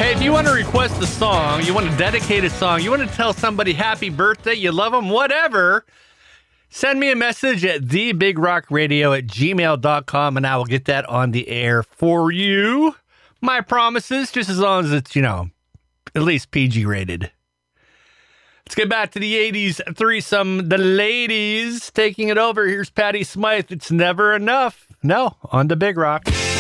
Hey, if you want to request a song, you want to dedicate a song, you want to tell somebody happy birthday, you love them, whatever, send me a message at thebigrockradio@gmail.com and I will get that on the air for you. My promises, just as long as it's, at least PG rated. Let's get back to the 80s threesome. The ladies taking it over. Here's Patti Smythe. It's never enough. No, on the Big Rock.